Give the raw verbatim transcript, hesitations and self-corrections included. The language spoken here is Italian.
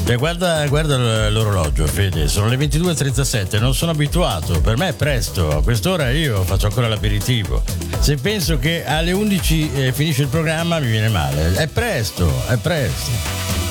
Beh, guarda, guarda l'orologio, Fede, sono le ventidue e trentasette, non sono abituato, per me è presto, a quest'ora io faccio ancora l'aperitivo. Se penso che alle undici eh, finisce il programma mi viene male, è presto, è presto.